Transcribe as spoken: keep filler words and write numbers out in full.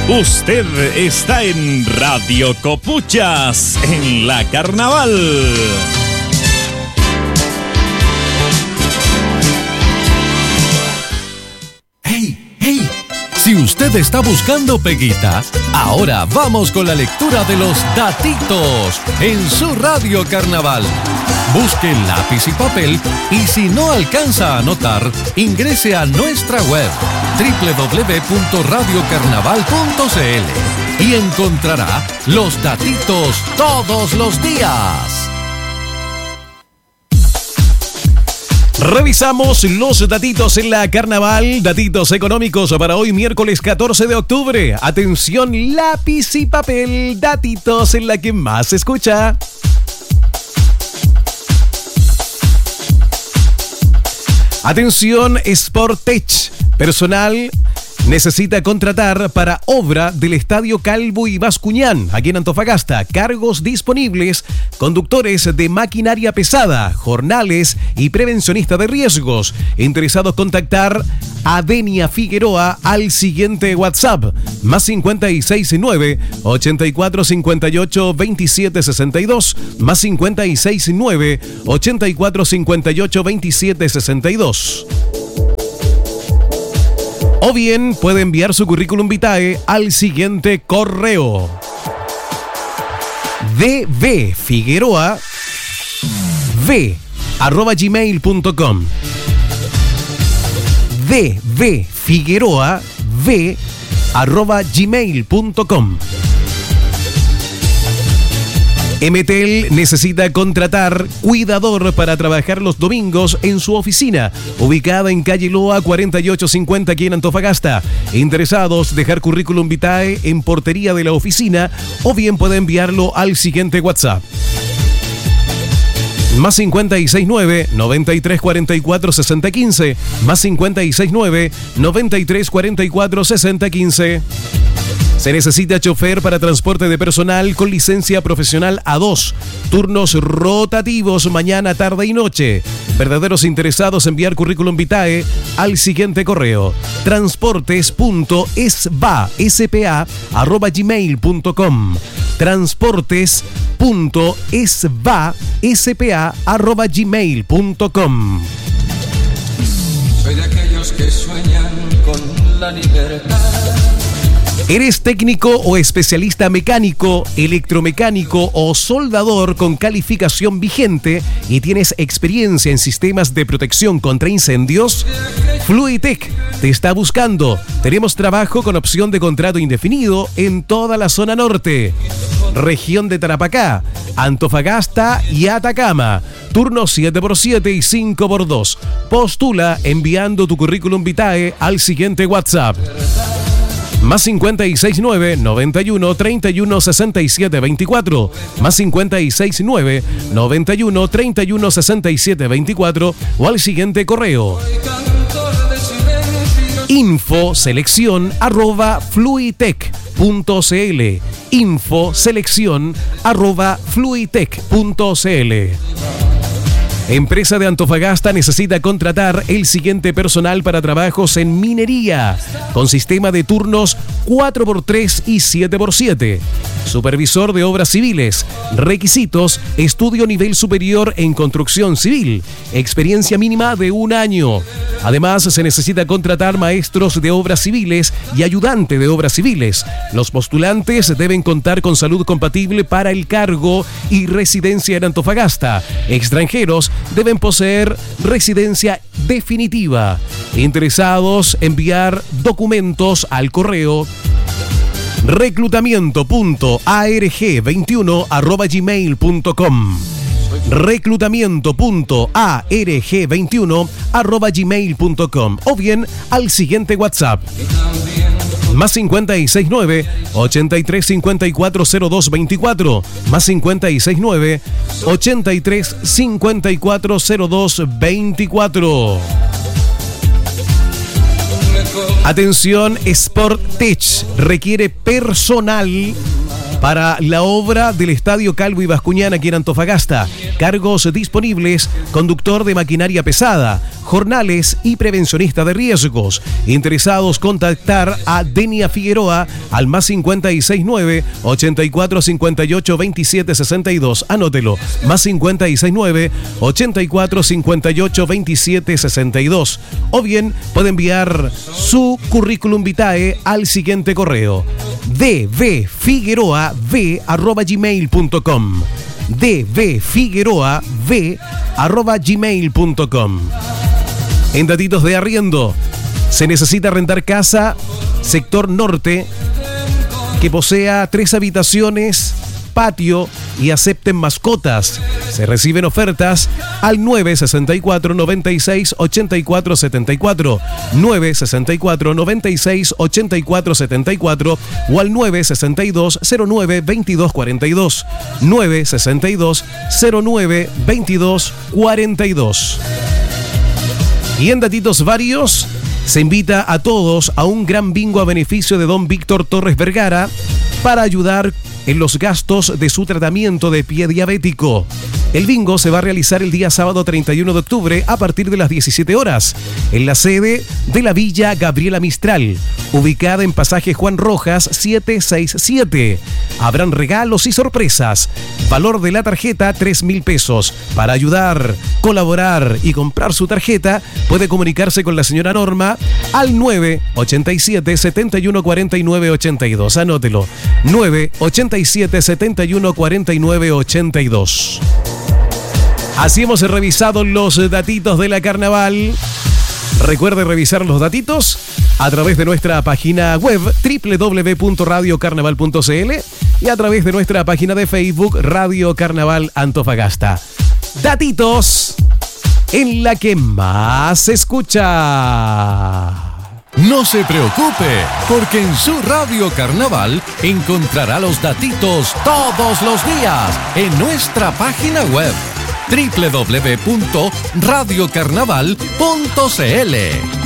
Usted está en Radio Copuchas, en la Carnaval. ¡Hey, hey! Si usted está buscando peguita, ahora vamos con la lectura de los datitos en su Radio Carnaval. Busque lápiz y papel y si no alcanza a anotar, ingrese a nuestra web doble u doble u doble u punto radio carnaval punto c l y encontrará los datitos todos los días. Revisamos los datitos en la Carnaval, datitos económicos para hoy miércoles catorce de octubre. Atención, lápiz y papel, datitos en la que más se escucha. Atención, Sportech, personal necesita contratar para obra del Estadio Calvo y Bascuñán, aquí en Antofagasta. Cargos disponibles, conductores de maquinaria pesada, jornales y prevencionista de riesgos. Interesados contactar a Denia Figueroa al siguiente WhatsApp, más cincuenta y seis nueve, ochenta y cuatro cincuenta y ocho, veintisiete sesenta y dos, más cincuenta y seis nueve, ochenta y cuatro cincuenta y ocho, veintisiete sesenta y dos. O bien puede enviar su currículum vitae al siguiente correo: dbfigueroa v arroba gmail punto com. dbfigueroa v arroba gmail punto com. Emetel necesita contratar cuidador para trabajar los domingos en su oficina, ubicada en calle Loa cuarenta y ocho cincuenta aquí en Antofagasta. Interesados, dejar currículum vitae en portería de la oficina o bien puede enviarlo al siguiente WhatsApp. Más cincuenta y seis nueve, noventa y tres cuarenta y cuatro, sesenta quince, más cincuenta y seis nueve, noventa y tres cuarenta y cuatro, sesenta quince. Se necesita chofer para transporte de personal con licencia profesional A dos. Turnos rotativos mañana, tarde y noche. Verdaderos interesados, enviar currículum vitae al siguiente correo: transportes.spa arroba gmail punto com. transportes.spa arroba gmail punto com. Soy de aquellos que sueñan con la libertad. ¿Eres técnico o especialista mecánico, electromecánico o soldador con calificación vigente y tienes experiencia en sistemas de protección contra incendios? Fluitec te está buscando. Tenemos trabajo con opción de contrato indefinido en toda la zona norte, región de Tarapacá, Antofagasta y Atacama. Turnos siete por siete y cinco por dos. Postula enviando tu currículum vitae al siguiente WhatsApp: más cincuenta y seis nueve, noventa y uno, treinta y uno, sesenta y siete, veinticuatro, más cincuenta y seis nueve, noventa y uno, treinta y uno, sesenta y siete, veinticuatro o al siguiente correo: info selección arroba fluitec punto cl. info selección arroba fluitec punto cl. Empresa de Antofagasta necesita contratar el siguiente personal para trabajos en minería, con sistema de turnos cuatro por tres y siete por siete. Supervisor de obras civiles. Requisitos: estudio nivel superior en construcción civil. Experiencia mínima de un año. Además, se necesita contratar maestros de obras civiles y ayudante de obras civiles. Los postulantes deben contar con salud compatible para el cargo y residencia en Antofagasta. Extranjeros deben poseer residencia definitiva. Interesados, enviar documentos al correo reclutamiento punto a r g veintiuno arroba gmail punto com. reclutamiento punto a r g veintiuno arroba gmail punto com o bien al siguiente WhatsApp: más cincuenta y seis nueve, ochenta y tres cincuenta y cuatro, cero dos veinticuatro, más cincuenta y seis nueve, ochenta y tres cincuenta y cuatro, cero dos veinticuatro. Atención, Sportech requiere personal para la obra del Estadio Calvo y Bascuñán aquí en Antofagasta. Cargos disponibles, conductor de maquinaria pesada, jornales y prevencionista de riesgos. Interesados, contactar a Denia Figueroa al más cincuenta y seis nueve, ochenta y cuatro, cincuenta y ocho, veintisiete, sesenta y dos. Anótelo, más cincuenta y seis nueve, ochenta y cuatro, cincuenta y ocho, veintisiete, sesenta y dos. O bien puede enviar su currículum vitae al siguiente correo: dvfigueroav arroba gmail punto com dvfigueroav arroba gmail punto com. En datitos de arriendo, se necesita rentar casa sector norte que posea tres habitaciones, patio y acepten mascotas. Se reciben ofertas al nueve sesenta y cuatro, noventa y seis, ochenta y cuatro setenta y cuatro, nueve sesenta y cuatro, noventa y seis, ochenta y cuatro setenta y cuatro o al nueve sesenta y dos, cero nueve, veintidós cuarenta y dos, nueve sesenta y dos, cero nueve, veintidós cuarenta y dos. Y en datitos varios, se invita a todos a un gran bingo a beneficio de don Víctor Torres Vergara para ayudar en los gastos de su tratamiento de pie diabético. El bingo se va a realizar el día sábado treinta y uno de octubre a partir de las diecisiete horas en la sede de la Villa Gabriela Mistral, ubicada en pasaje Juan Rojas setecientos sesenta y siete. Habrán regalos y sorpresas. Valor de la tarjeta tres mil pesos. Para ayudar, colaborar y comprar su tarjeta puede comunicarse con la señora Norma al nueve ochenta y siete, setenta y uno, cuarenta y nueve, ochenta y dos. Anótelo, nueve ochenta y siete, setenta y uno, cuarenta y nueve, ochenta y dos. Así hemos revisado los datitos de la carnaval. Recuerde revisar los datitos a través de nuestra página web doble u doble u doble u punto radio carnaval punto c l y a través de nuestra página de Facebook Radio Carnaval Antofagasta. Datitos en la que más se escucha. No se preocupe, porque en su Radio Carnaval encontrará los datitos todos los días en nuestra página web doble u doble u doble u punto radio carnaval punto c l.